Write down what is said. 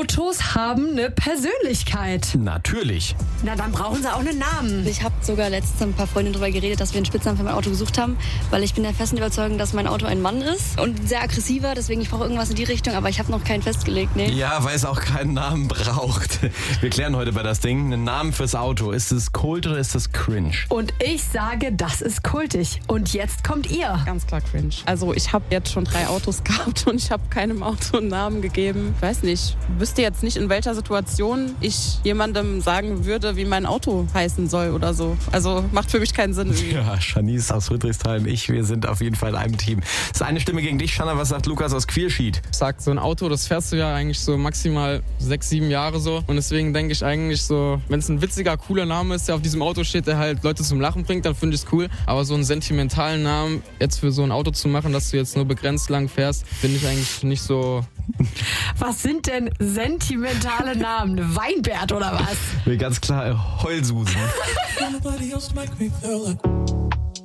Autos haben eine Persönlichkeit. Natürlich. Na, dann brauchen sie auch einen Namen. Ich habe sogar letztens mit ein paar Freundinnen darüber geredet, dass wir einen Spitznamen für mein Auto gesucht haben, weil ich bin der festen Überzeugung, dass mein Auto ein Mann ist und sehr aggressiver, deswegen ich brauche irgendwas in die Richtung, aber ich habe noch keinen festgelegt, nee. Ja, weil es auch keinen Namen braucht. Wir klären heute bei das Ding einen Namen fürs Auto. Ist es Kult oder ist es cringe? Und ich sage, das ist kultig. Und jetzt kommt ihr. Ganz klar cringe. Also ich habe jetzt schon 3 Autos gehabt und ich habe keinem Auto einen Namen gegeben. Ich weiß nicht, wüsste jetzt nicht, in welcher Situation ich jemandem sagen würde, wie mein Auto heißen soll oder so. Also macht für mich keinen Sinn irgendwie. Ja, Shanice aus Friedrichsthal, wir sind auf jeden Fall in einem Team. Das ist eine Stimme gegen dich, Shanna. Was sagt Lukas aus Queerschied? Sagt, so ein Auto, das fährst du ja eigentlich so maximal 6, 7 Jahre so. Und deswegen denke ich eigentlich so, wenn es ein witziger, cooler Name ist, der auf diesem Auto steht, der halt Leute zum Lachen bringt, dann finde ich es cool. Aber so einen sentimentalen Namen jetzt für so ein Auto zu machen, dass du jetzt nur begrenzt lang fährst, finde ich eigentlich nicht so. Was sind denn sentimentale Namen? Weinbert oder was? Ganz klar, Heulsusen.